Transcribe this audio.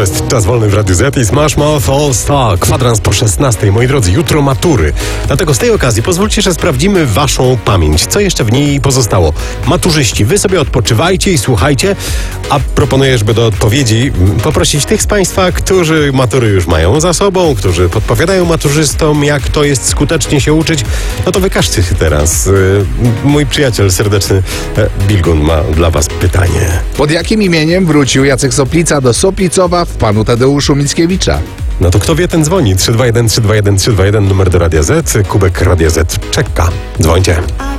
jest Czas Wolny w Radiu Z i Smash Mouth All Star. Kwadrans po 16. Moi drodzy, jutro matury. Dlatego z tej okazji pozwólcie, że sprawdzimy waszą pamięć. Co jeszcze w niej pozostało? Maturzyści, wy sobie odpoczywajcie i słuchajcie, a proponuję, żeby do odpowiedzi poprosić tych z państwa, którzy matury już mają za sobą, którzy podpowiadają maturzystom, jak to jest skutecznie się uczyć. No to wykażcie się teraz. Mój przyjaciel serdeczny Bilgun ma dla was pytanie. Pod jakim imieniem wrócił Jacek Soplica do Soplicowa w panu Tadeuszu Mickiewicza? No to kto wie, ten dzwoni. 321 321 321, numer do Radia Z. Kubek Radia Z czeka. Dzwońcie.